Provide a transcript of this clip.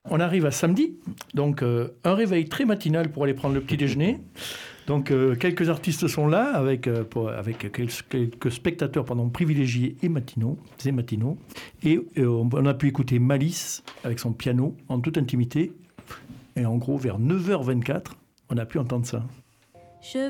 On arrive à samedi, donc un réveil très matinal pour aller prendre le petit déjeuner. Donc quelques artistes sont là avec quelques spectateurs privilégiés et matinaux. Et on a pu écouter Malice avec son piano en toute intimité. Et en gros, vers 9h24, on a pu entendre ça.